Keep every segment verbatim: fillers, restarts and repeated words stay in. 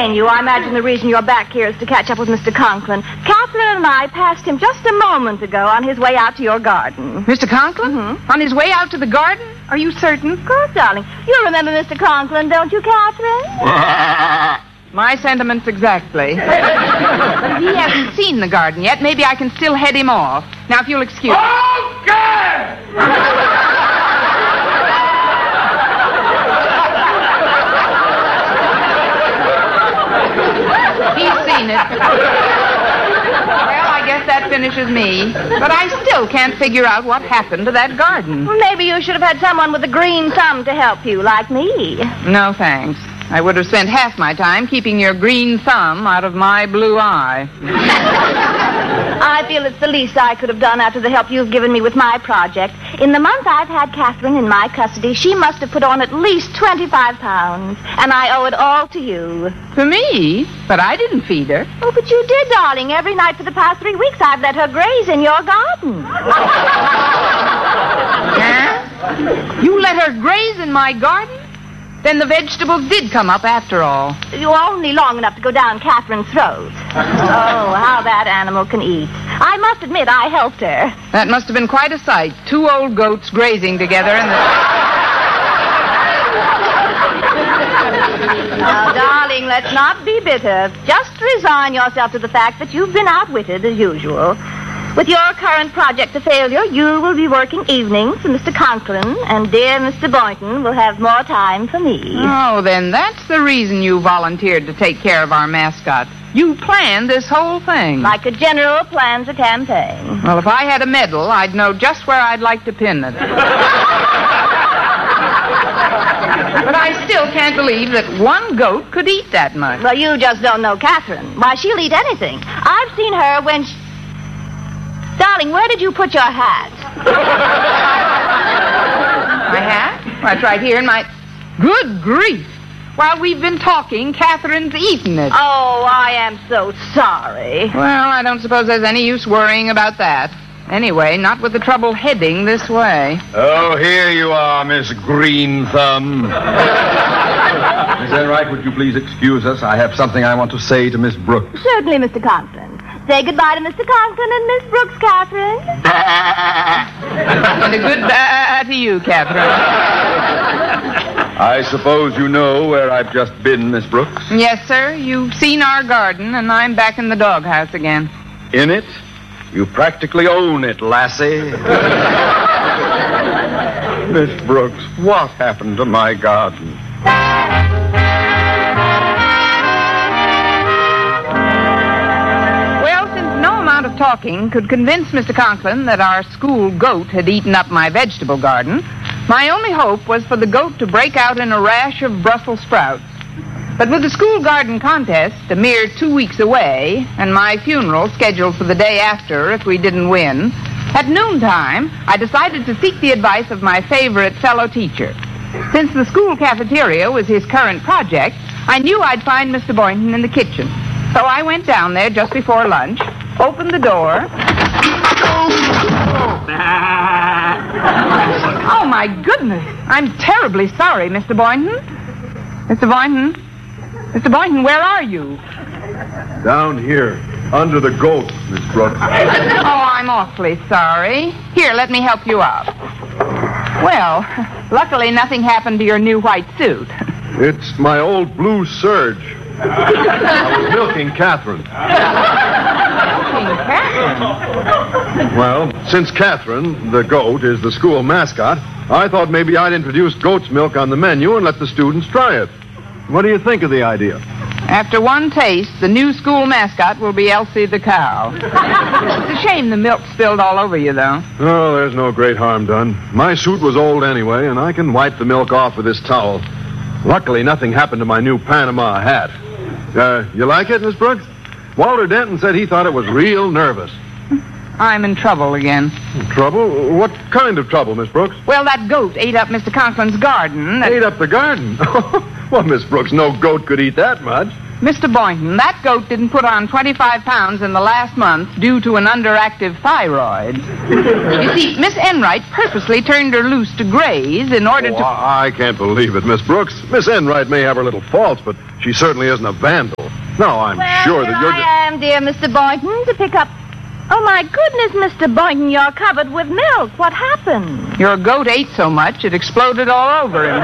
detain you. I imagine the reason you're back here is to catch up with Mister Conklin. Catherine and I passed him just a moment ago on his way out to your garden. Mister Conklin? Mm-hmm. On his way out to the garden? Are you certain? Of course, darling. You remember Mister Conklin, don't you, Catherine? My sentiments exactly. But if he hasn't seen the garden yet, maybe I can still head him off. Now, if you'll excuse me. Okay! He's seen it. Well, I guess that finishes me. But I still can't figure out what happened to that garden. Well, maybe you should have had someone with a green thumb to help you, like me. No, thanks. I would have spent half my time keeping your green thumb out of my blue eye. I feel it's the least I could have done after the help you've given me with my project. In the month I've had Catherine in my custody, she must have put on at least twenty-five pounds. And I owe it all to you. To me? But I didn't feed her. Oh, but you did, darling. Every night for the past three weeks I've let her graze in your garden. Huh? You let her graze in my garden? Then the vegetables did come up after all. You were only long enough to go down Catherine's throat. Oh, how that animal can eat. I must admit, I helped her. That must have been quite a sight. Two old goats grazing together in the... Now, darling, let's not be bitter. Just resign yourself to the fact that you've been outwitted, as usual. With your current project a failure, you will be working evenings for Mister Conklin, and dear Mister Boynton will have more time for me. Oh, then that's the reason you volunteered to take care of our mascot. You planned this whole thing. Like a general plans a campaign. Well, if I had a medal, I'd know just where I'd like to pin it. But I still can't believe that one goat could eat that much. Well, you just don't know Catherine. Why, she'll eat anything. I've seen her when she... Darling, where did you put your hat? My hat? Well, it's right here in my... Good grief! While we've been talking, Catherine's eaten it. Oh, I am so sorry. Well, I don't suppose there's any use worrying about that. Anyway, not with the trouble heading this way. Oh, here you are, Miss Green Thumb. Miss Enright, would you please excuse us? I have something I want to say to Miss Brooks. Certainly, Mister Conklin. Say goodbye to Mister Conklin and Miss Brooks, Catherine. And a goodbye to you, Catherine. I suppose you know where I've just been, Miss Brooks? Yes, sir. You've seen our garden, and I'm back in the doghouse again. In it? You practically own it, lassie. Miss Brooks, what happened to my garden? Of talking could convince Mister Conklin that our school goat had eaten up my vegetable garden, my only hope was for the goat to break out in a rash of Brussels sprouts. But with the school garden contest a mere two weeks away, and my funeral scheduled for the day after if we didn't win, at noontime I decided to seek the advice of my favorite fellow teacher. Since the school cafeteria was his current project, I knew I'd find Mister Boynton in the kitchen. So I went down there just before lunch, opened the door. Oh, my goodness. I'm terribly sorry, Mister Boynton. Mister Boynton? Mister Boynton, where are you? Down here, under the goat, Miss Brooks. Oh, I'm awfully sorry. Here, let me help you up. Well, luckily nothing happened to your new white suit. It's my old blue serge. I was milking Catherine. Catherine? Well, since Catherine, the goat, is the school mascot, I thought maybe I'd introduce goat's milk on the menu and let the students try it. What do you think of the idea? After one taste, the new school mascot will be Elsie the cow. It's a shame the milk spilled all over you, though. Oh, there's no great harm done. My suit was old anyway, and I can wipe the milk off with this towel. Luckily, nothing happened to my new Panama hat. Uh, you like it, Miss Brooks? Walter Denton said he thought it was real nervous. I'm in trouble again. Trouble? What kind of trouble, Miss Brooks? Well, that goat ate up Mister Conklin's garden. That... Ate up the garden? Well, Miss Brooks, no goat could eat that much. Mister Boynton, that goat didn't put on twenty-five pounds in the last month due to an underactive thyroid. You see, Miss Enright purposely turned her loose to graze in order Oh, to... I I can't believe it, Miss Brooks. Miss Enright may have her little faults, but she certainly isn't a vandal. No, I'm Well, sure here that you're... I am, dear Mister Boynton, to pick up... Oh, my goodness, Mister Boynton, you're covered with milk. What happened? Your goat ate so much it exploded all over him.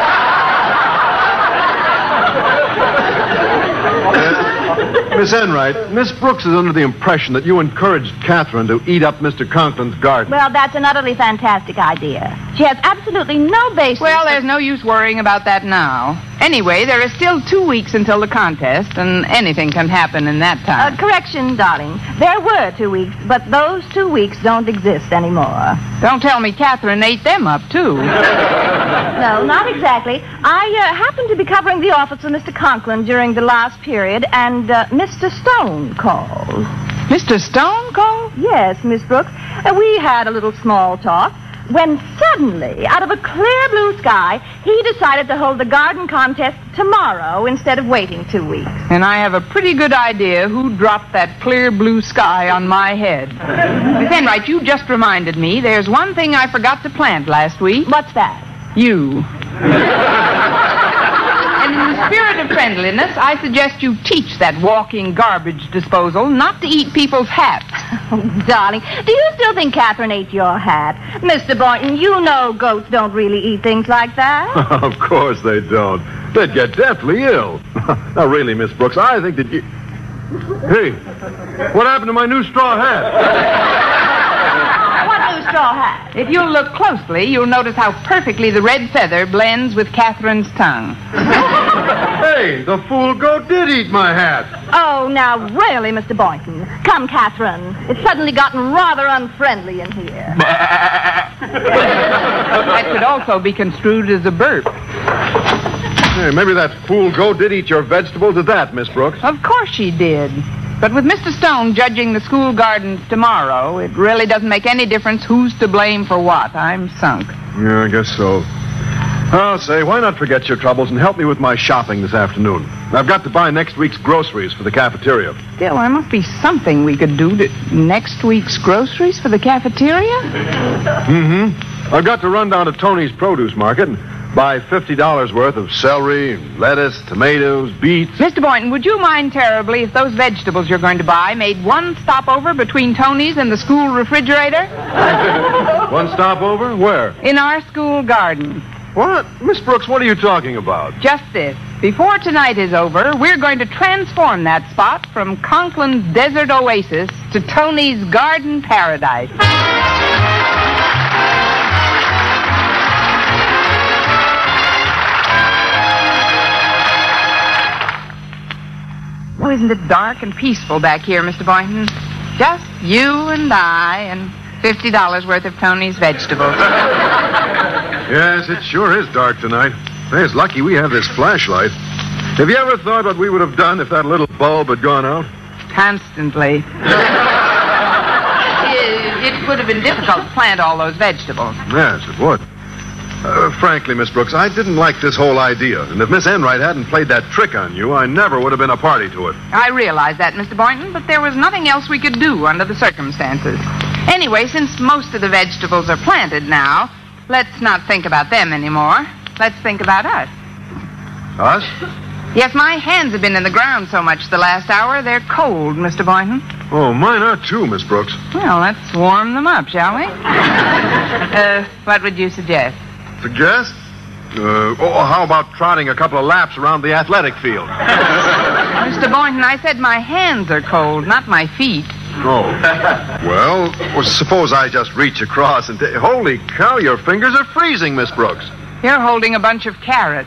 Miss Enright, Miss Brooks is under the impression that you encouraged Catherine to eat up Mister Conklin's garden. Well, that's an utterly fantastic idea. She has absolutely no basis... Well, there's no use worrying about that now. Anyway, there is still two weeks until the contest, and anything can happen in that Uh, time. correction, darling. There were two weeks, but those two weeks don't exist anymore. Don't tell me Catherine ate them up, too. No, not exactly. I uh, happened to be covering the office of Mister Conklin during the last period, and uh, Mister Stone called. Mister Stone called? Yes, Miss Brooks. Uh, we had a little small talk when suddenly, out of a clear blue sky, he decided to hold the garden contest tomorrow instead of waiting two weeks. And I have a pretty good idea who dropped that clear blue sky on my head. Miss Enright, you just reminded me there's one thing I forgot to plant last week. What's that? You. And in the spirit of friendliness, I suggest you teach that walking garbage disposal not to eat people's hats. Oh, darling, do you still think Catherine ate your hat? Mister Boynton, you know goats don't really eat things like that. Of course they don't. They'd get deathly ill. Now, really, Miss Brooks, I think that you... Hey, what happened to my new straw hat? What new straw hat? If you'll look closely, you'll notice how perfectly the red feather blends with Catherine's tongue. Hey, the fool goat did eat my hat. Oh, now, really, Mister Boynton. Come, Catherine. It's suddenly gotten rather unfriendly in here. That could also be construed as a burp. Hey, maybe that fool goat did eat your vegetables at that, Miss Brooks. Of course she did. But with Mister Stone judging the school gardens tomorrow, it really doesn't make any difference who's to blame for what. I'm sunk. Yeah, I guess so. I'll say, why not forget your troubles and help me with my shopping this afternoon? I've got to buy next week's groceries for the cafeteria. Still, there must be something we could do to next week's groceries for the cafeteria? Mm-hmm. I've got to run down to Tony's produce market and buy fifty dollars worth of celery, lettuce, tomatoes, beets. Mister Boynton, would you mind terribly if those vegetables you're going to buy made one stopover between Tony's and the school refrigerator? One stopover? Where? In our school garden. What? Miss Brooks, what are you talking about? Just this. Before tonight is over, we're going to transform that spot from Conklin's desert oasis to Tony's garden paradise. Oh, isn't it dark and peaceful back here, Mister Boynton? Just you and I and fifty dollars worth of Tony's vegetables. Yes, it sure is dark tonight. Hey, it's lucky we have this flashlight. Have you ever thought what we would have done if that little bulb had gone out? Constantly. It, it would have been difficult to plant all those vegetables. Yes, it would. Uh, frankly, Miss Brooks, I didn't like this whole idea. And if Miss Enright hadn't played that trick on you, I never would have been a party to it. I realize that, Mister Boynton, but there was nothing else we could do under the circumstances. Anyway, since most of the vegetables are planted now, let's not think about them anymore. Let's think about us. Us? Yes, my hands have been in the ground so much the last hour, they're cold, Mister Boynton. Oh, mine are too, Miss Brooks. Well, let's warm them up, shall we? uh, what would you suggest? Suggest? Uh, oh, how about trotting a couple of laps around the athletic field? Mister Boynton, I said my hands are cold, not my feet. Oh. Well, well, suppose I just reach across and... T- Holy cow, your fingers are freezing, Miss Brooks. You're holding a bunch of carrots.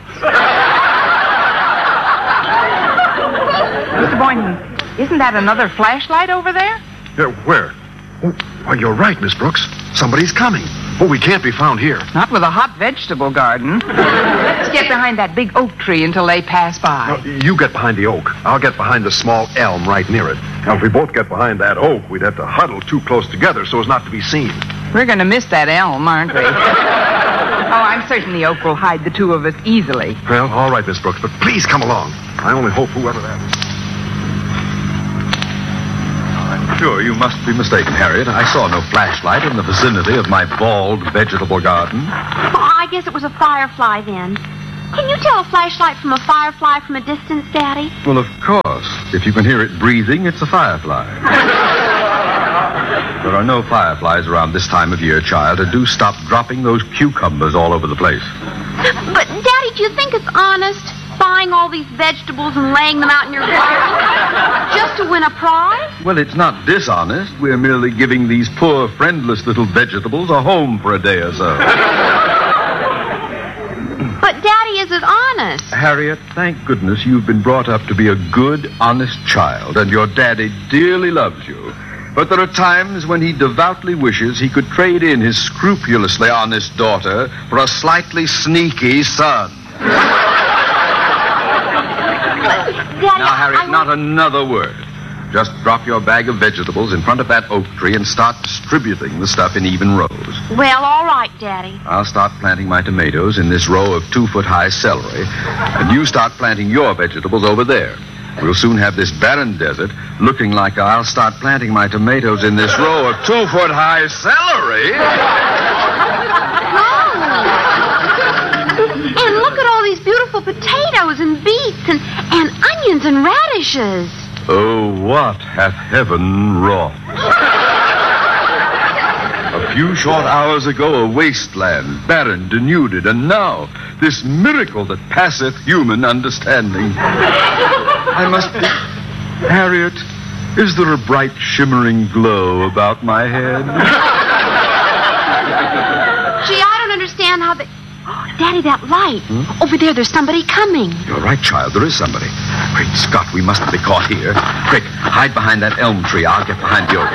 Mister Boynton, isn't that another flashlight over there? Yeah, where? Oh, why, you're right, Miss Brooks. Somebody's coming. Oh, we can't be found here. Not with a hot vegetable garden. Let's get behind that big oak tree until they pass by. Now, you get behind the oak. I'll get behind the small elm right near it. Now, if we both get behind that oak, we'd have to huddle too close together so as not to be seen. We're going to miss that elm, aren't we? I'm certain the oak will hide the two of us easily. Well, all right, Miss Brooks, but please come along. I only hope whoever that is. I'm sure you must be mistaken, Harriet. I saw no flashlight in the vicinity of my bald vegetable garden. Well, I guess it was a firefly then. Can you tell a flashlight from a firefly from a distance, Daddy? Well, of course. If you can hear it breathing, it's a firefly. There are no fireflies around this time of year, child, and do stop dropping those cucumbers all over the place. But, Daddy, do you think it's honest, buying all these vegetables and laying them out in your garden just to win a prize? Well, it's not dishonest. We're merely giving these poor, friendless little vegetables a home for a day or so. But, Daddy, is it honest? Harriet, thank goodness you've been brought up to be a good, honest child, and your daddy dearly loves you. But there are times when he devoutly wishes he could trade in his scrupulously honest daughter for a slightly sneaky son. Daddy, Now, Harriet, I not another word. Just drop your bag of vegetables in front of that oak tree and start distributing the stuff in even rows. Well, all right, Daddy. I'll start planting my tomatoes in this row of two-foot-high celery, and you start planting your vegetables over there. We'll soon have this barren desert looking like I'll start planting my tomatoes in this row of two-foot-high celery. Oh. And look at all these beautiful potatoes and beets and, and onions and radishes. Oh, what hath heaven wrought? A few short hours ago, a wasteland, barren, denuded, and now this miracle that passeth human understanding. I must be... Harriet, is there a bright, shimmering glow about my head? Gee, I don't understand how they... Oh, Daddy, that light. Hmm? Over there, there's somebody coming. You're right, child. There is somebody. Great Scott, we mustn't be caught here. Quick, hide behind that elm tree. I'll get behind the oak.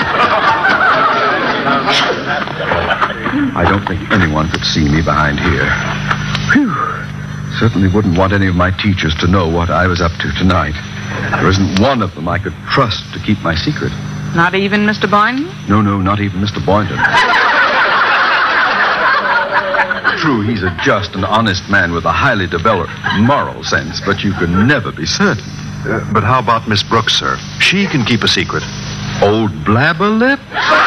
I don't think anyone could see me behind here. Whew. Certainly wouldn't want any of my teachers to know what I was up to tonight. There isn't one of them I could trust to keep my secret. Not even Mister Boynton? No, no, not even Mister Boynton. True, he's a just and honest man with a highly developed moral sense, but you can never be certain. Uh, but how about Miss Brooks, sir? She can keep a secret. Old blabberlip?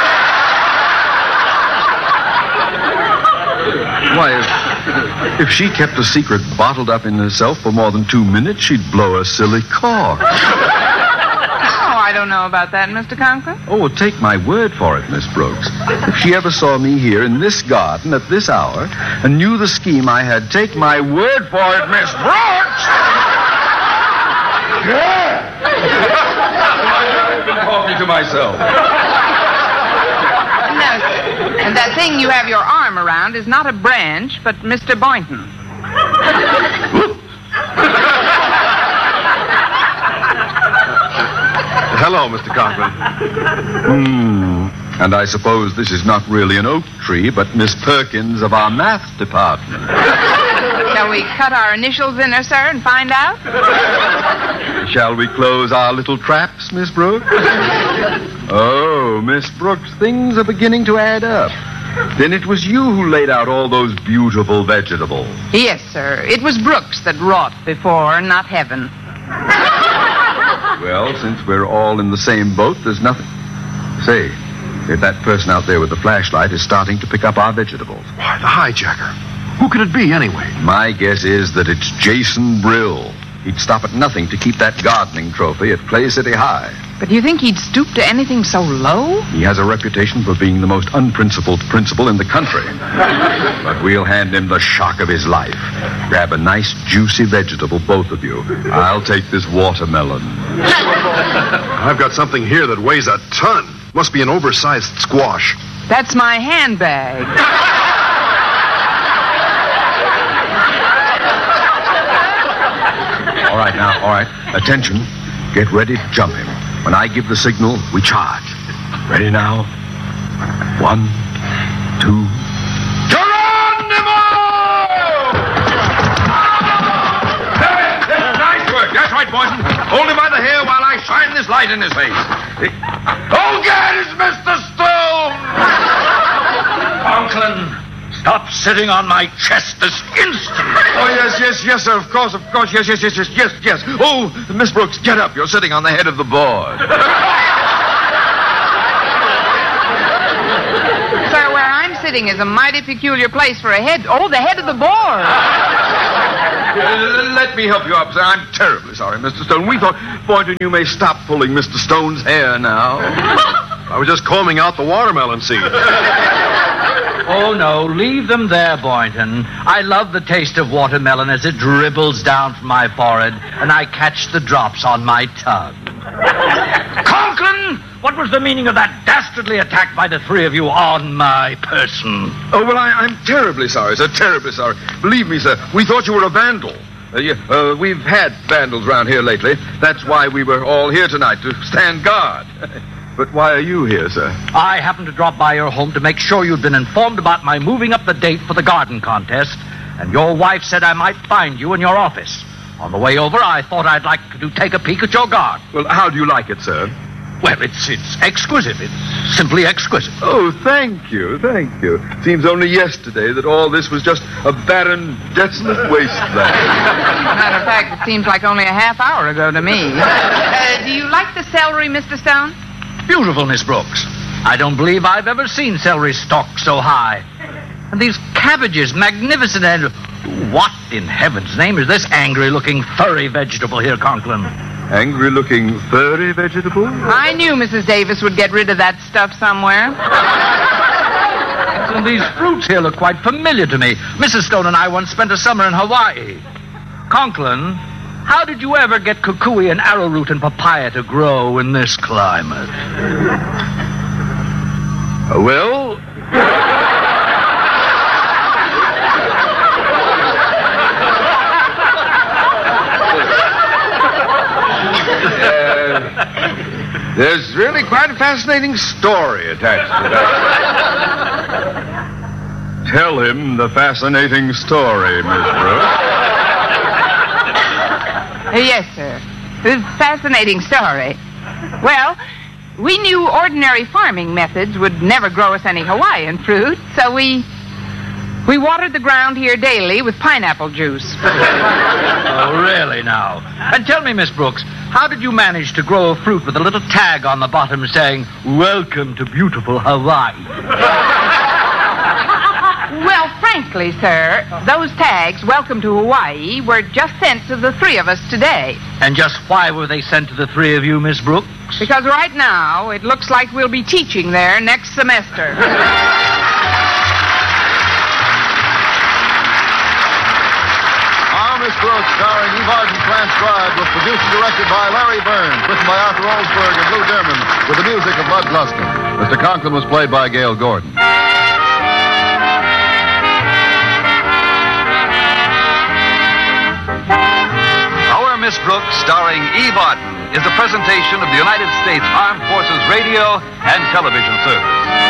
Why, if, if she kept a secret bottled up in herself for more than two minutes, she'd blow a silly cork. I don't know about that, Mister Conklin. Oh, well, take my word for it, Miss Brooks. If she ever saw me here in this garden at this hour and knew the scheme I had, take my word for it, Miss Brooks! Yeah! I've been talking to myself. No, and that thing you have your arm around is not a branch, but Mister Boynton. Hello, Mister Conklin. Hmm. And I suppose this is not really an oak tree, but Miss Perkins of our math department. Shall we cut our initials in her, sir, and find out? Shall we close our little traps, Miss Brooks? Oh, Miss Brooks, things are beginning to add up. Then it was you who laid out all those beautiful vegetables. Yes, sir. It was Brooks that wrought before, not heaven. Well, since we're all in the same boat, there's nothing... Say, if that person out there with the flashlight is starting to pick up our vegetables. Why, the hijacker. Who could it be, anyway? My guess is that it's Jason Brill. He'd stop at nothing to keep that gardening trophy at Clay City High. But do you think he'd stoop to anything so low? He has a reputation for being the most unprincipled principal in the country. But we'll hand him the shock of his life. Grab a nice, juicy vegetable, both of you. I'll take this watermelon. I've got something here that weighs a ton. Must be an oversized squash. That's my handbag. All right, now, all right. Attention. Get ready to jump him. When I give the signal, we charge. Ready now? One, two... Geronimo! Nice work. That's right, Boynton. Hold him by the hair while I shine this light in his face. Oh, God, it's Mister Stone! Conklin, Stop sitting on my chest this instant. Oh, yes, yes, yes, sir. Of course, of course. Yes, yes, yes, yes, yes, yes. Oh, Miss Brooks, get up. You're sitting on the head of the board. Sir, where I'm sitting is a mighty peculiar place for a head. Oh, the head of the board. Uh, let me help you up, sir. I'm terribly sorry, Mister Stone. We thought, Boynton, you may stop pulling Mister Stone's hair now. I was just combing out the watermelon seed. Oh, no, leave them there, Boynton. I love the taste of watermelon as it dribbles down from my forehead, and I catch the drops on my tongue. Conklin! What was the meaning of that dastardly attack by the three of you on my person? Oh, well, I, I'm terribly sorry, sir. Terribly sorry. Believe me, sir, we thought you were a vandal. Uh, you, uh, we've had vandals around here lately. That's why we were all here tonight, to stand guard. But why are you here, sir? I happened to drop by your home to make sure you'd been informed about my moving up the date for the garden contest, and your wife said I might find you in your office. On the way over, I thought I'd like to take a peek at your garden. Well, how do you like it, sir? Well, it's it's exquisite. It's simply exquisite. Oh, thank you, thank you. Seems only yesterday that all this was just a barren, desolate wasteland. Matter of fact, it seems like only a half hour ago to me. Uh, do you like the celery, Mister Stone? Beautiful, Miss Brooks. I don't believe I've ever seen celery stalks so high. And these cabbages, magnificent, and what in heaven's name is this angry-looking, furry vegetable here, Conklin? Angry-looking, furry vegetable? I knew Missus Davis would get rid of that stuff somewhere. And these fruits here look quite familiar to me. Missus Stone and I once spent a summer in Hawaii. Conklin, how did you ever get kukui and arrowroot and papaya to grow in this climate? Uh, well... uh, there's really quite a fascinating story attached to that. Tell him the fascinating story, Miss Brooks. Yes, sir. It's a fascinating story. Well, we knew ordinary farming methods would never grow us any Hawaiian fruit, so we we watered the ground here daily with pineapple juice. Oh, really now? And tell me, Miss Brooks, how did you manage to grow a fruit with a little tag on the bottom saying, "Welcome to beautiful Hawaii"? Well, frankly, sir, those tags, "Welcome to Hawaii," were just sent to the three of us today. And just why were they sent to the three of you, Miss Brooks? Because right now, it looks like we'll be teaching there next semester. Our Miss Brooks, starring Eve Arden, transcribed, was produced and directed by Larry Burns, written by Arthur Oldsberg and Lou Derman, with the music of Bud Gluskin. Mister Conklin was played by Gail Gordon. Miss Brooks, starring Eve Arden, is a presentation of the United States Armed Forces Radio and Television Service.